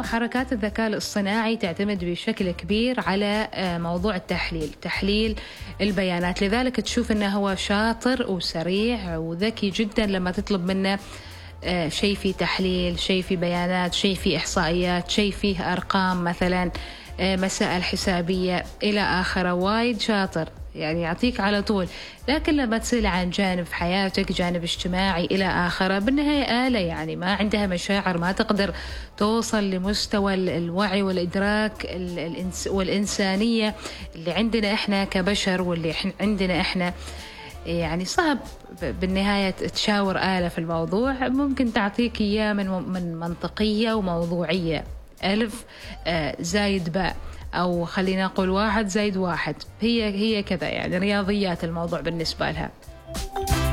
محركات الذكاء الاصطناعي تعتمد بشكل كبير على موضوع تحليل البيانات، لذلك تشوف أنه هو شاطر وسريع وذكي جدا لما تطلب منه شيء في تحليل، شيء في بيانات، شيء في إحصائيات، شيء فيه أرقام مثلا، مسائل حسابية إلى آخره. وايد شاطر يعني يعطيك على طول. لكن لما تسأل عن جانب في حياتك، جانب اجتماعي إلى آخره، بالنهاية آلة يعني ما عندها مشاعر، ما تقدر توصل لمستوى الوعي والإدراك والإنسانية اللي عندنا إحنا كبشر واللي عندنا إحنا. يعني صعب بالنهاية تشاور آلة في الموضوع. ممكن تعطيك إياه من منطقية وموضوعية، ألف زايد باء، أو خلينا نقول 1 زائد 1، هي كذا يعني رياضيات الموضوع بالنسبة لها.